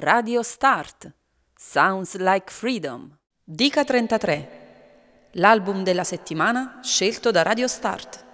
Radio Start. Sounds like freedom. Dica 33. L'album della settimana scelto da Radio Start.